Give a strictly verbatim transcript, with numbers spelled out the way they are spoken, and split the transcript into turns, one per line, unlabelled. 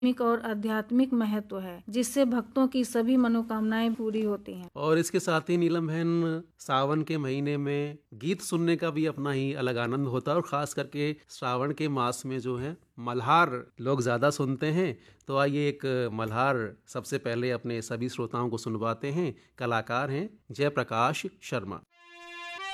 धार्मिक और आध्यात्मिक महत्व है, जिससे भक्तों की सभी मनोकामनाएं पूरी होती हैं।
और इसके साथ ही नीलम बहन, सावन के महीने में गीत सुनने का भी अपना ही अलग आनंद होता है, और खास करके श्रावण के मास में जो है मल्हार लोग ज्यादा सुनते हैं। तो आइए एक मल्हार सबसे पहले अपने सभी श्रोताओं को सुनवाते हैं। कलाकार हैं जयप्रकाश शर्मा।